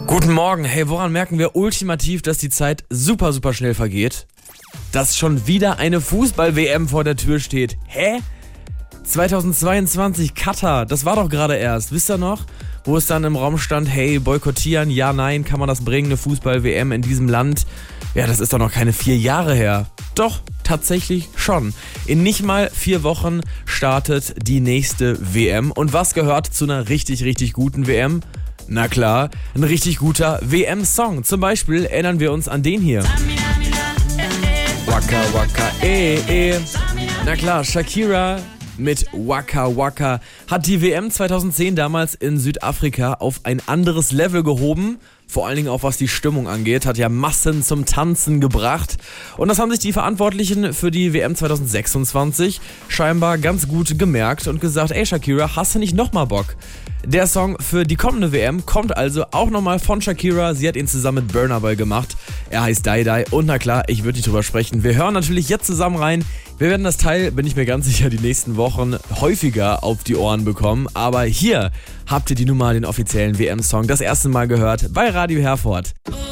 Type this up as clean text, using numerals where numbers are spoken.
Guten Morgen. Hey, woran merken wir ultimativ, dass die Zeit super, super schnell vergeht? Dass schon wieder eine Fußball-WM vor der Tür steht. Hä? 2022 Katar, das war doch gerade erst, wisst ihr noch? Wo es dann im Raum stand, hey, boykottieren, ja, nein, kann man das bringen, eine Fußball-WM in diesem Land? Ja, das ist doch noch keine 4 Jahre her. Doch, tatsächlich schon. In nicht mal 4 Wochen startet die nächste WM. Und was gehört zu einer richtig, richtig guten WM? Na klar, ein richtig guter WM-Song. Zum Beispiel erinnern wir uns an den hier. Waka Waka Na klar, Shakira mit Waka Waka hat die WM 2010 damals in Südafrika auf ein anderes Level gehoben. Vor allen Dingen auch was die Stimmung angeht, hat ja Massen zum Tanzen gebracht. Und das haben sich die Verantwortlichen für die WM 2026 scheinbar ganz gut gemerkt und gesagt, ey Shakira, hast du nicht nochmal Bock? Der Song für die kommende WM kommt also auch nochmal von Shakira. Sie hat ihn zusammen mit Burna Boy gemacht. Er heißt Die Die und na klar, ich würde nicht drüber sprechen. Wir hören natürlich jetzt zusammen rein. Wir werden das Teil, bin ich mir ganz sicher, die nächsten Wochen häufiger auf die Ohren bekommen. Aber hier habt ihr die Nummer, den offiziellen WM-Song, das erste Mal gehört bei Radio Herford.